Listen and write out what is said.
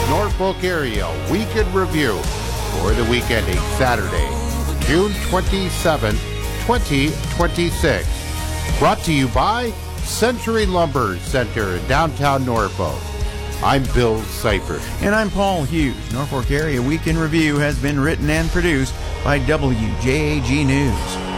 Norfolk Area Week in Review for the week ending Saturday, June 27, 2026. Brought to you by Century Lumber Center in downtown Norfolk. I'm Bill Seifert. And I'm Paul Hughes. Norfolk Area Week in Review has been written and produced by WJAG News.